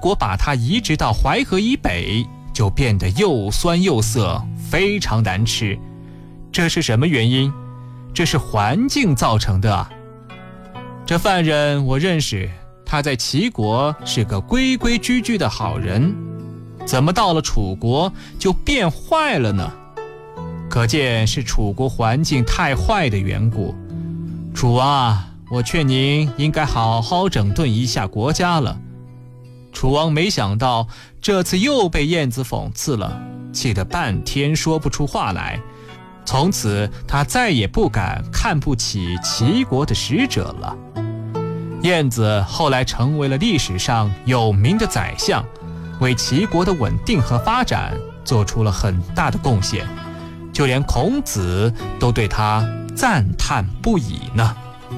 果把它移植到淮河以北，就变得又酸又涩，非常难吃。这是什么原因？这是环境造成的啊。这犯人我认识，他在齐国是个规规矩矩的好人，怎么到了楚国就变坏了呢？可见是楚国环境太坏的缘故。楚王啊，我劝您应该好好整顿一下国家了。楚王没想到这次又被晏子讽刺了，气得半天说不出话来。从此他再也不敢看不起齐国的使者了。晏子后来成为了历史上有名的宰相，为齐国的稳定和发展做出了很大的贡献，就连孔子都对他赞叹不已呢。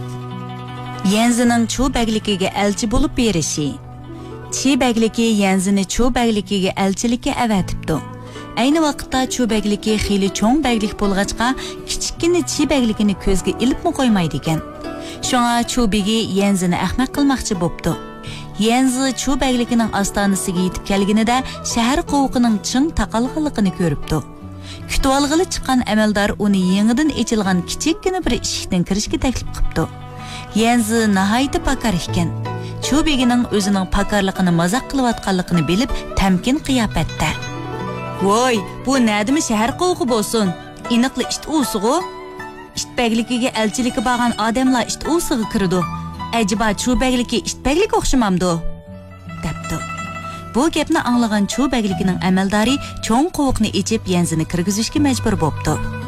Yenzining Chubakligiga elchi bo'lib berishi. Chibakligi Yenzini Chubakligiga elchilikka avatibdi. Ayni vaqtda Chubakligi xili cho'ng baglik bo'lg'achqa kichikkina Chibakligini ko'zga ilibmi qo'ymaydi ekan. Shunga Chubigi Yenzini ahmaq qilmoqchi bo'pti. Yenzi Chubagligining ostonasiga yetib kelganida shahar qovuqining ching taqalganligini ko'ribdi. Kutib olg'ili chiqqan amaldor uni yangidan echilgan kichikkina bir eshikdan kirishga taklif qilibdi. Yenzi nihoyatda pakar ekan. Chubigining o'zining pakarligini mazoq qilayotganligini bilib, tamkin qiyofatda. Voy, bu nadimi shahar qovuqi bo'lsin? Iniqli ishti usig'i? İştbekligiga elchiligi bo'lgan odamlar ishti usig'i kirdi. Ajiba Chubagligi ishtbekligiga o'xshamamdi? Debdi. Bu gapni anglagan Chubagligining amaldori cho'ng qovuqni ichib Yenzini kirgizishga majbur bo'pti.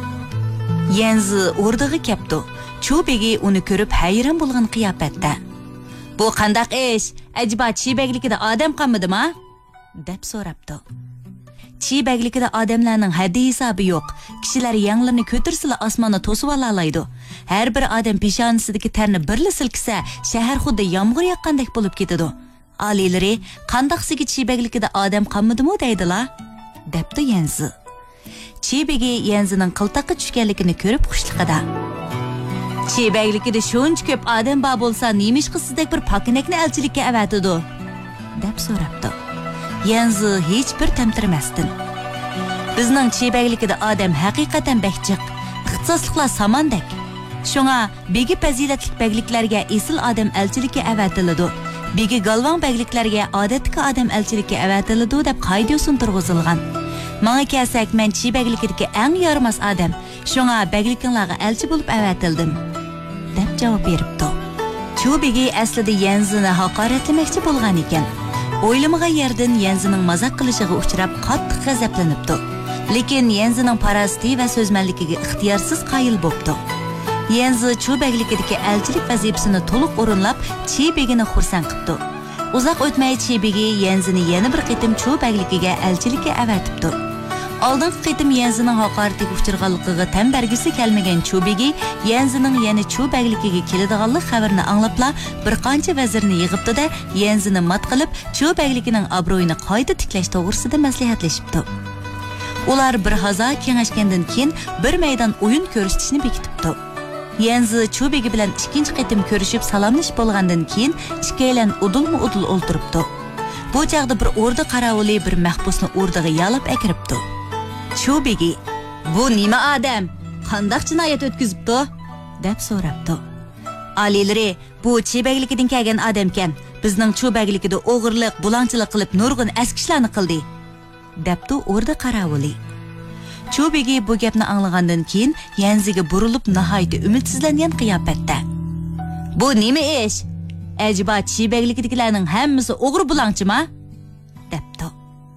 Yenzi o'rniga kelibdi. Chubigi uni ko'rib hayron bo'lgan qiyofatda. Bu qandaq ish? Ajiba Chibagligida odam qolmadimi? deb so'rabdi. Chibagligida odamlarning haddi hisobi yo'q. Kishilar yanglarni ko'tirsila osmonni to'sib olaydi. Har bir odam peshonasidagi terni birla silkisa, shahar xuddi yomg'ir yoqqandek bo'lib ketadi. Oliylari, qandaqsiga Chibagligida odam qolmadimi deydilar? debdi Yenzi. Chibagi Yenzining qiltaqqa tushganligini ko'rib xushliqida. Chibagligida shuncha ko'p odam bor bo'lsa, nemish qizsidek bir pokinakni elchilikka avatidi? deb so'rabdi. Yenzi hech bir tamtirmasdan. Bizning Chibagligida odam haqiqatan bakchiq, ixtisosliklar samandek. Shunga begi fazilatli bagliklarga esil odam elchilikka avatiladi. Begi galvon bagliklarga odatdagi odam elchilikka avatiladi deb qoida usul turg'izilgan. Menga kelsak, men Chibagligidagi eng yormas odam. Shunga bagliklarga elchi bo'lib avatildim deb javob beribdi. Chubigi aslida Yenzini haqoratlamoqchi bo'lgan ekan. O'ylamagan yerdan Yenzining mazoq qilishiga uchrab qattiq g'azablanibdi. Lekin Yenzining parasti va so'zmanligiga ixtiyorsiz qoyil bo'pti. Yenzi Chubagligidagi elchilik vazifasini to'liq o'rinlab, Chibigini xursand qildi. Uzoq o'tmay Chibigi Yenzini yana bir qitim Chubagligiga elchilikka avatibdi. Oldingi qitim Yenzining haqoratiga uchirganligiga tan bergisi kelmagan Chubigi Yenzining yana Chubagligiga keladiganlik xabarini anglabla bir qancha vazirni yig'ibdi-da, Yenzini mat qilib, Chubagligining obro'yini qayta tiklash to'g'risida maslahatlashibdi. Ular bir hazo kengashgandan keyin bir maydon o'yin ko'rsatishni bekitibdi. Yenzi Chubigi bilan ikkinchi qitim ko'rishib salomlash bo'lgandan keyin ikkalan udul o'ltiribdi. Bu chaqda bir o'rda qarovuli bir mahbusni o'rdaga yalab akiribdi. Chubigi, bu nima odam? Qandaq jinoyat o'tkazibdi? deb so'rabdi. Oliylari, bu Chibagligidan kelgan odamkan. Bizning Chubagligida o'g'irlik, bulonchilik qilib nurg'un askishlarni qildi, debdi o'rda qarovuli. Chubigi bu gapni anglagandan keyin Yenziga burilib nihoyatda umidsizlangan qiyofatda. Bu nima ish? Ajiba Chibagligidagilarning hammasi o'g'ri bulonchimi? debdi.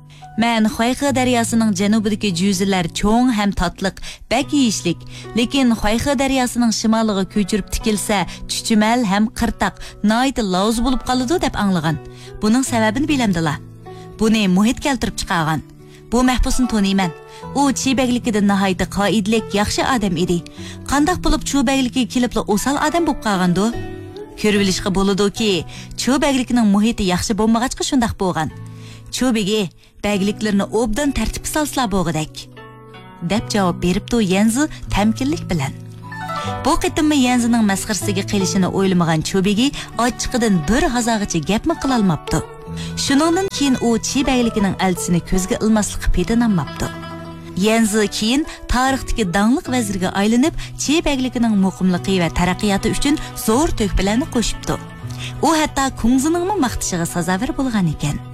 Men Xoyxi daryosining janubidagi juzlar cho'ng ham tatliq, bak yeyishlik, lekin Xoyxi daryosining shimoliga ko'chirib tikilsa, chuchimal ham qirtaq, nihoyatda loz bo'lib qoladi deb anglagan. Buning sababini bilamdilar. Buni muhit keltirib chiqargan. Bu mahbusni taniyman. U Chibagligida nihoyatda qoidalik, yaxshi odam edi. Qandaq bo'lib Chubagligiga kelibla o'sal odam bo'lib qolgandi? Ko'rib bilishga bo'ladi-ki, Chubaglikning muhiti yaxshi bo'lmag'achqa shundaq bo'lgan. Chubigi bagliklarni obdan tartibga solsa bo'g'idek, deb javob beribdi Yenzi tamkinlik bilan. Bu qitimmi Yanzining masxarasiga qilishini o'ylamagan Chubegi ochiqidan bir hazog'icha gapmi qila olmabdi. Shuningdan keyin u Chibakligining elchisini ko'zga ilmaslikqa pedinamabdi. Yanzi keyin tarixdagi dangliq vazirga aylanib, Chibakligining muqimligi va taraqqiyoti uchun zo'r to'hfalarni qo'shibdi. U hatto Kungzining maqtishiga sazovor bo'lgan ekan.